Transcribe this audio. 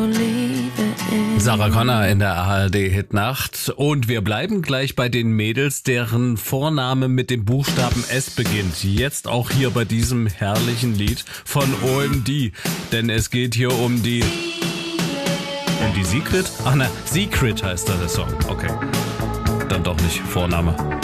Sarah Connor in der ARD-Hitnacht. Und wir bleiben gleich bei den Mädels, deren Vorname mit dem Buchstaben S beginnt. Jetzt auch hier bei diesem herrlichen Lied von OMD. Denn es geht hier um die Secret? Ach ne, Secret heißt da der Song. Okay, dann doch nicht Vorname.